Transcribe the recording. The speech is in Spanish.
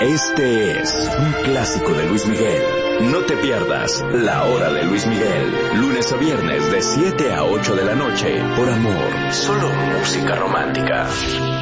Este es un clásico de Luis Miguel. No te pierdas La Hora de Luis Miguel, lunes a viernes de 7 a 8 de la noche, por Amor, solo música romántica.